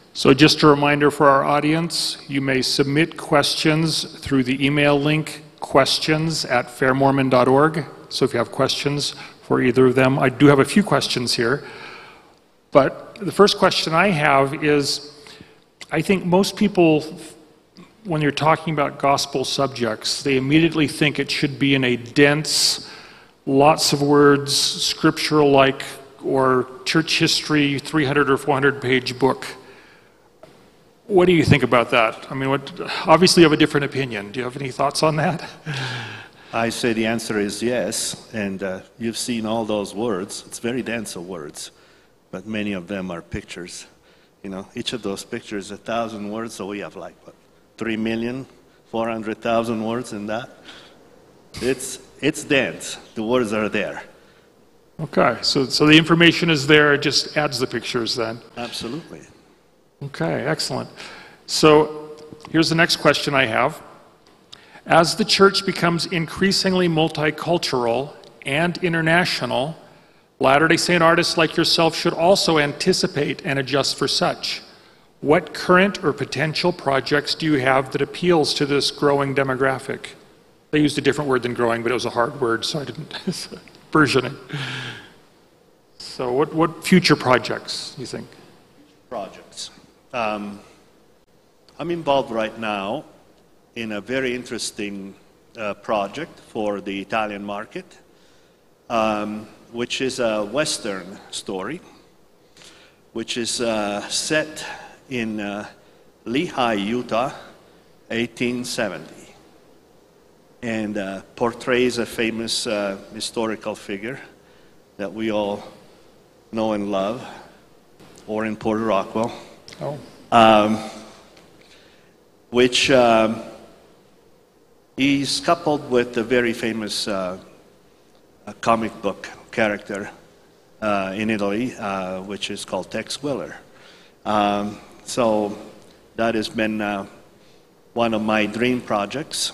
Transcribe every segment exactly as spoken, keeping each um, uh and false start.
So just a reminder for our audience, you may submit questions through the email link questions at fair mormon dot org. So if you have questions for either of them, I do have a few questions here. But the first question I have is, I think most people, when you're talking about gospel subjects, they immediately think it should be in a dense, lots of words, scriptural-like, or church history, three hundred or four hundred page book. What do you think about that? I mean, what, obviously you have a different opinion. Do you have any thoughts on that? I say the answer is yes, and uh, you've seen all those words. It's very dense of words, but many of them are pictures. You know, each of those pictures is a thousand words, so we have like, what, three million, four hundred thousand words in that? It's, it's dense. The words are there. Okay, so, so the information is there, it just adds the pictures then? Absolutely. Okay, excellent. So here's the next question I have. As the church becomes increasingly multicultural and international, Latter-day Saint artists like yourself should also anticipate and adjust for such. What current or potential projects do you have that appeals to this growing demographic? They used a different word than growing, but it was a hard word, so I didn't version it. So what, what future projects do you think? Projects. Um, I'm involved right now in a very interesting uh, project for the Italian market, um, which is a Western story, which is uh, set in uh, Lehi, Utah, eighteen seventy, and uh, portrays a famous uh, historical figure that we all know and love, or in Port Rockwell, oh. um, which um, is coupled with a very famous uh, a comic book character uh, in Italy, uh, which is called Tex Willer. Um, so that has been uh, one of my dream projects.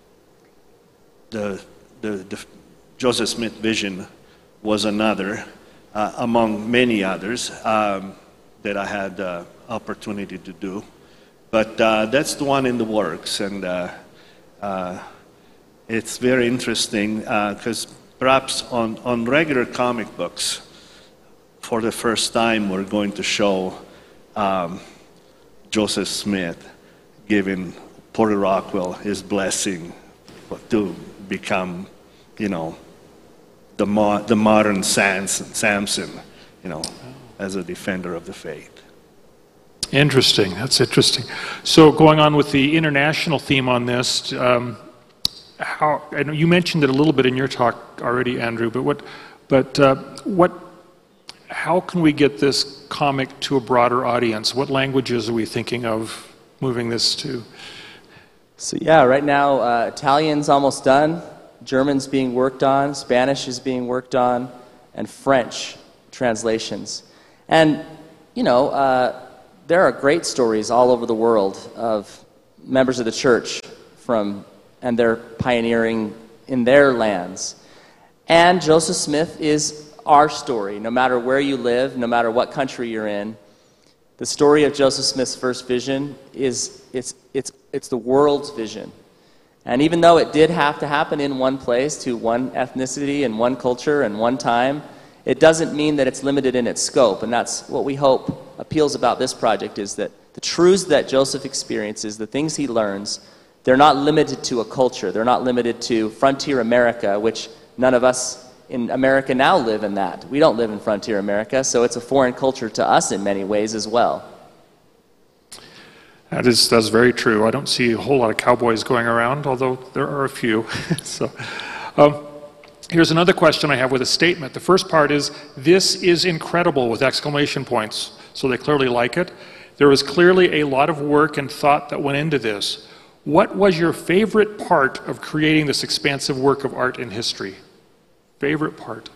The, the, the Joseph Smith vision was another, uh, among many others um, that I had uh, opportunity to do. But uh, that's the one in the works, and uh, uh, it's very interesting because uh, perhaps on, on regular comic books, for the first time, we're going to show um, Joseph Smith giving Porter Rockwell his blessing to become, you know, the, mo the modern Samson, Samson, you know, as a defender of the faith. Interesting. That's interesting. So going on with the international theme on this, um, how, I know you mentioned it a little bit in your talk already, Andrew, but what, but uh, what, how can we get this comic to a broader audience? What languages are we thinking of moving this to? So yeah, right now uh, Italian's almost done, German's being worked on, Spanish is being worked on, and French translations. And, you know, uh, there are great stories all over the world of members of the church from, and they're pioneering in their lands. And Joseph Smith is our story, no matter where you live, no matter what country you're in. The story of Joseph Smith's first vision is, it's, it's, it's the world's vision. And even though it did have to happen in one place, to one ethnicity and one culture and one time, it doesn't mean that it's limited in its scope. And that's what we hope appeals about this project, is that the truths that Joseph experiences, the things he learns, they're not limited to a culture. They're not limited to frontier America, which none of us in America now live in that. We don't live in frontier America, so it's a foreign culture to us in many ways as well. That is, that's very true. I don't see a whole lot of cowboys going around, although there are a few. so, um, here's another question I have with a statement. The first part is, "This is incredible," with exclamation points. So they clearly like it. There was clearly a lot of work and thought that went into this. What was your favorite part of creating this expansive work of art and history? Favorite part?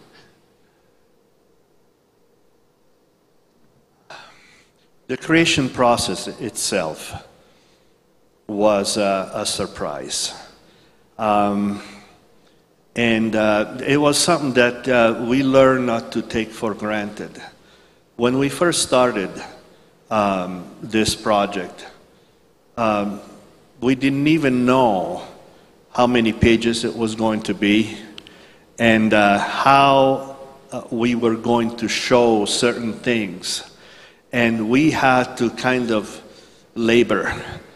The creation process itself was uh, a surprise. Um, and uh, it was something that uh, we learned not to take for granted. When we first started, um, this project. Um, we didn't even know how many pages it was going to be, and uh, how uh, we were going to show certain things. And we had to kind of labor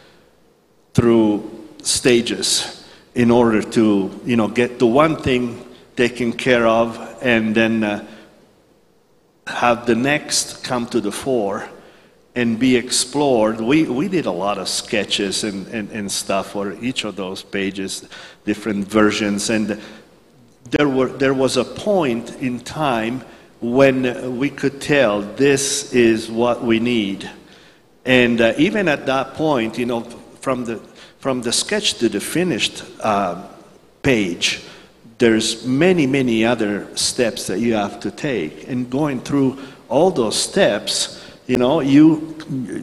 through stages in order to, you know, get the one thing taken care of, and then uh, have the next come to the fore and be explored. We, we did a lot of sketches and, and, and stuff for each of those pages, different versions, and there, were, there was a point in time when we could tell this is what we need. And uh, even at that point, you know, from the, from the sketch to the finished uh, page, there's many, many other steps that you have to take. And going through all those steps, you know, you,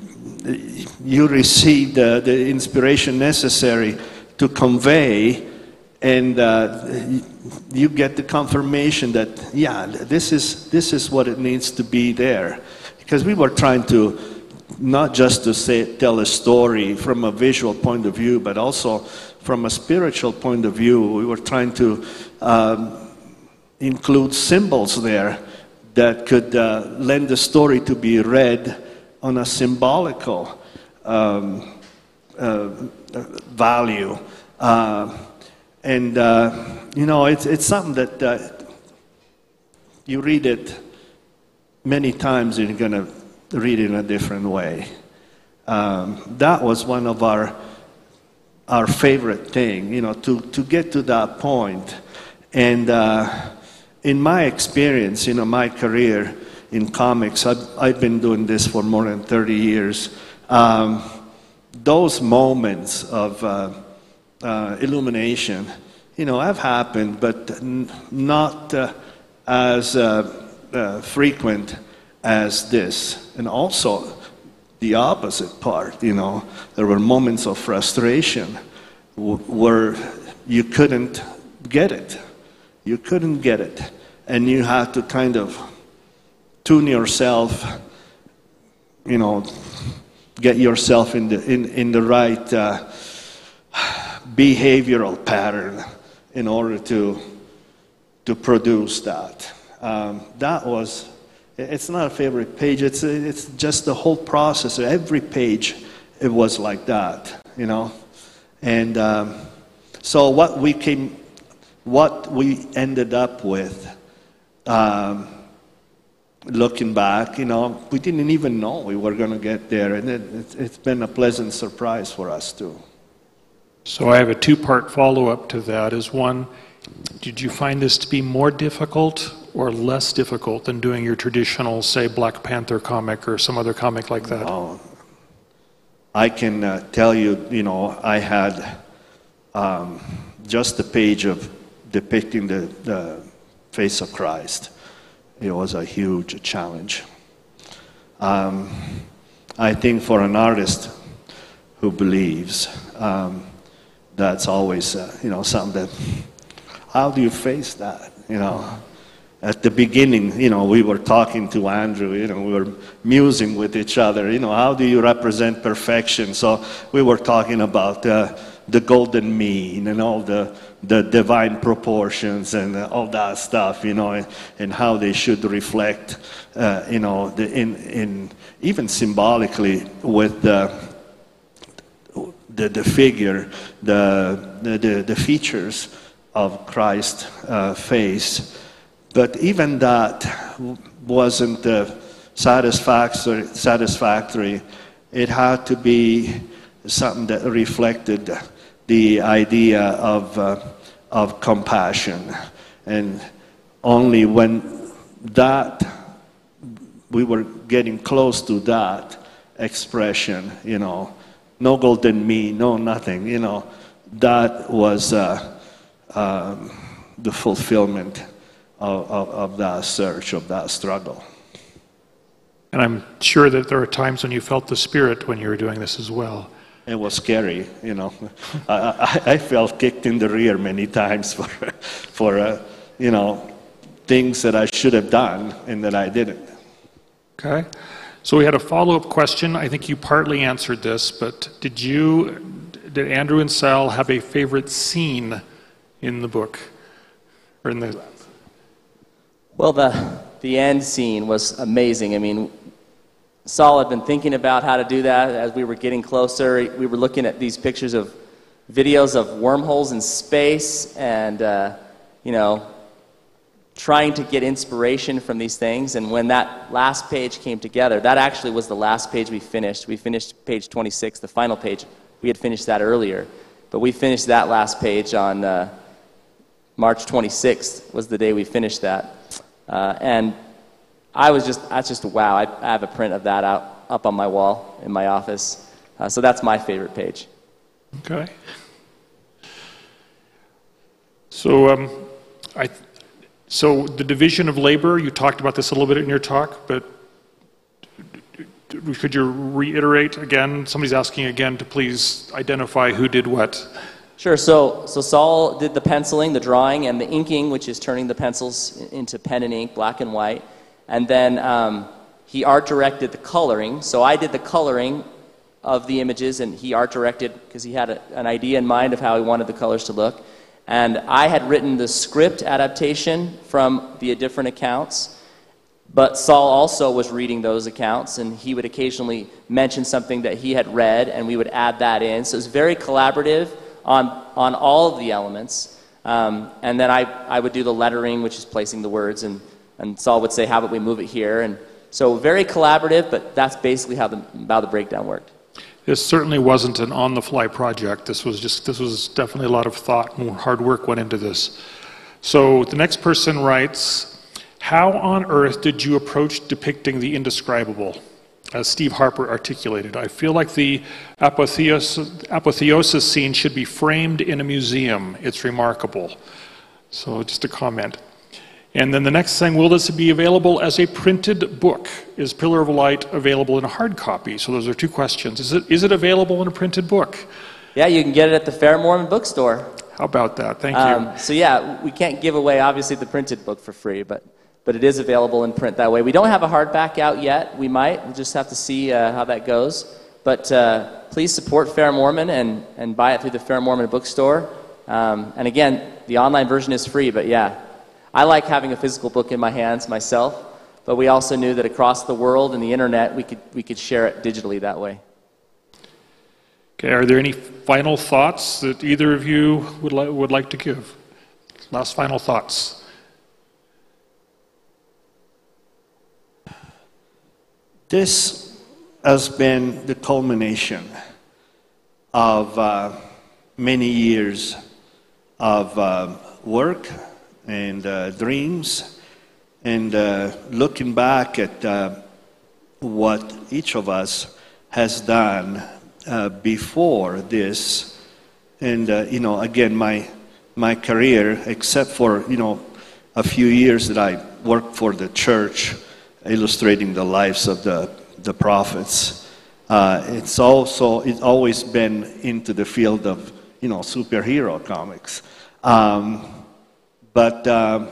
you receive the, the inspiration necessary to convey, and uh, you get the confirmation that, yeah, this is, this is what it needs to be there. Because we were trying to, not just to say, tell a story from a visual point of view, but also from a spiritual point of view. We were trying to um, include symbols there that could uh, lend the story to be read on a symbolical um, uh, value. Uh, and, uh, you know, it's, it's something that uh, you read it many times and you're going to read it in a different way. Um, that was one of our our favorite thing, you know, to, to get to that point. And uh, in my experience, you know, my career in comics, I've, I've been doing this for more than thirty years. Um, those moments of uh, uh, illumination, you know, have happened, but n not uh, as uh, uh, frequent as this. And also the opposite part, you know, there were moments of frustration w where you couldn't get it. You couldn't get it. And you had to kind of tune yourself, you know, get yourself in the, in, in the right uh, behavioral pattern in order to, to produce that. Um, that was, it's not a favorite page, it's, it's just the whole process. Every page, it was like that, you know. And um, so what we came, what we ended up with, um, looking back, you know, we didn't even know we were going to get there, and it, it, it's been a pleasant surprise for us too. So I have a two-part follow-up to that. Is one, did you find this to be more difficult or less difficult than doing your traditional, say, Black Panther comic or some other comic like that? Oh, I can uh, tell you, you know, I had um, just a page of depicting the, the face of Christ. It was a huge challenge. Um, I think for an artist who believes, um, that's always, uh, you know, something that, how do you face that, you know? At the beginning, you know, we were talking to Andrew, you know, we were musing with each other, you know, how do you represent perfection? So we were talking about uh, the golden mean and all the, the divine proportions and all that stuff, you know, and, and how they should reflect, uh, you know, the, in, in even symbolically with the, the, the figure, the, the, the features of Christ's uh, face. But even that wasn't uh, satisfactory, satisfactory. It had to be something that reflected the idea of, uh, of compassion. And only when that, we were getting close to that expression, you know, no golden mean, no nothing, you know, that was uh, um, the fulfillment Of, of, of that search, of that struggle. And I'm sure that there are times when you felt the Spirit when you were doing this as well. It was scary, you know. I, I, I felt kicked in the rear many times for, for uh, you know, things that I should have done and that I didn't. Okay. So we had a follow-up question. I think you partly answered this, but did you, did Andrew and Sal have a favorite scene in the book? Or in the... Well, the, the end scene was amazing. I mean, Saul had been thinking about how to do that as we were getting closer. We were looking at these pictures of videos of wormholes in space and, uh, you know, trying to get inspiration from these things. And when that last page came together, that actually was the last page we finished. We finished page twenty-six, the final page. We had finished that earlier. But we finished that last page on uh, March twenty-sixth was the day we finished that. Uh, and I was just, that's just a wow. I, I have a print of that out, up on my wall in my office. Uh, so that's my favorite page. Okay. So, um, I, so the division of labor, you talked about this a little bit in your talk, but could you reiterate again? Somebody's asking again to please identify who did what. Sure. So, so Saul did the penciling, the drawing, and the inking, which is turning the pencils into pen and ink, black and white. And then um, he art directed the coloring. So I did the coloring of the images, and he art directed because he had a, an idea in mind of how he wanted the colors to look. And I had written the script adaptation from the different accounts, but Saul also was reading those accounts, and he would occasionally mention something that he had read, and we would add that in. So it was very collaborative on, on all of the elements. Um, and then I, I would do the lettering, which is placing the words, and, and Saul would say, how about we move it here? And so very collaborative, but that's basically how the, how the breakdown worked. This certainly wasn't an on-the-fly project. This was just, this was definitely a lot of thought and hard work went into this. So the next person writes, how on earth did you approach depicting the indescribable? As Steve Harper articulated, I feel like the apotheosis, apotheosis scene should be framed in a museum. It's remarkable. So just a comment. And then the next thing, will this be available as a printed book? Is Pillar of Light available in a hard copy? So those are two questions. Is it, is it available in a printed book? Yeah, you can get it at the Fair Mormon bookstore. How about that? Thank um, you. So yeah, we can't give away, obviously, the printed book for free, but, but it is available in print that way. We don't have a hardback out yet. We might. We'll just have to see uh, how that goes. But uh, please support Fair Mormon and, and buy it through the Fair Mormon bookstore. Um, and again, the online version is free, but yeah. I like having a physical book in my hands myself, but we also knew that across the world and the internet, we could, we could share it digitally that way. Okay, are there any final thoughts that either of you would, li would like to give? Last final thoughts. This has been the culmination of uh, many years of uh, work and uh, dreams, and uh, looking back at uh, what each of us has done uh, before this, and uh, you know, again, my my career, except for you know a few years that I worked for the church, illustrating the lives of the the prophets, uh, it's also it's always been into the field of you know superhero comics. Um, But um,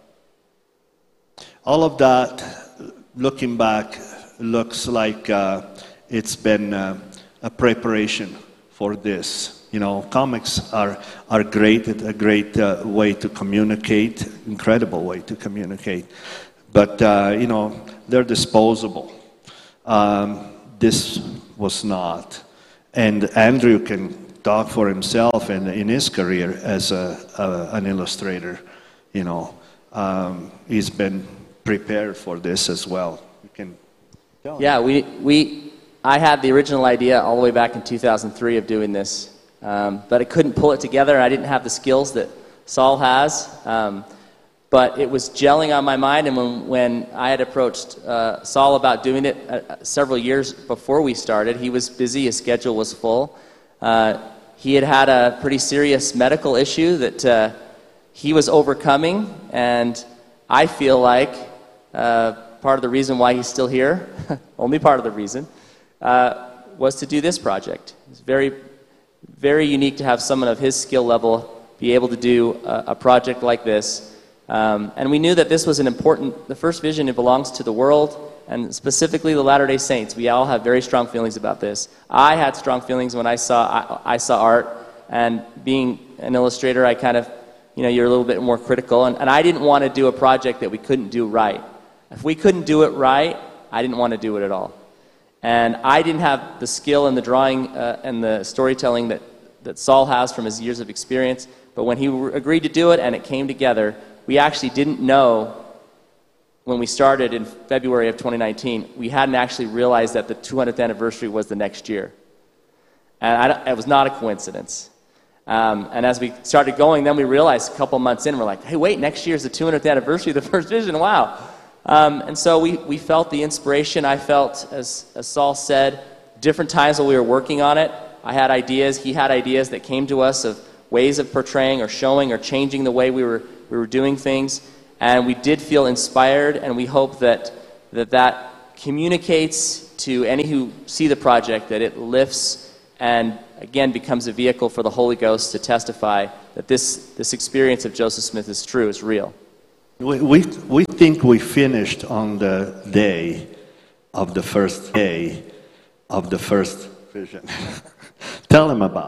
all of that, looking back, looks like uh, it's been uh, a preparation for this. You know, comics are, are great, a great uh, way to communicate, incredible way to communicate. But, uh, you know, they're disposable. Um, this was not. And Andrew can talk for himself and in his career as a, a, an illustrator. You know, um, he's been prepared for this as well. You can tell yeah, we, we, I had the original idea all the way back in two thousand three of doing this, um, but I couldn't pull it together. I didn't have the skills that Saul has, um, but it was gelling on my mind, and when, when I had approached uh, Saul about doing it uh, several years before we started, he was busy, his schedule was full. Uh, he had had a pretty serious medical issue that uh, he was overcoming, and I feel like uh, part of the reason why he's still here, only part of the reason, uh, was to do this project. It's very, very unique to have someone of his skill level be able to do a, a project like this. Um, and we knew that this was an important, the first vision, it belongs to the world, and specifically the Latter-day Saints, we all have very strong feelings about this. I had strong feelings when I saw I, I saw art, and being an illustrator, I kind of, you know, you're a little bit more critical, and, and I didn't want to do a project that we couldn't do right. If we couldn't do it right, I didn't want to do it at all. And I didn't have the skill and the drawing uh, and the storytelling that, that Saul has from his years of experience, but when he agreed to do it and it came together, we actually didn't know when we started in February of twenty nineteen, we hadn't actually realized that the two hundredth anniversary was the next year. And I, it was not a coincidence. Um, and as we started going, then we realized a couple months in, we're like, hey, wait, next year is the two hundredth anniversary of the first vision, wow. Um, and so we, we felt the inspiration. I felt, as, as Saul said, different times while we were working on it. I had ideas, he had ideas that came to us of ways of portraying or showing or changing the way we were, we were doing things. And we did feel inspired, and we hope that that, that communicates to any who see the project, that it lifts and, again, becomes a vehicle for the Holy Ghost to testify that this, this experience of Joseph Smith is true, is real. We, we, we think we finished on the day of the first day of the first vision. Tell them about it.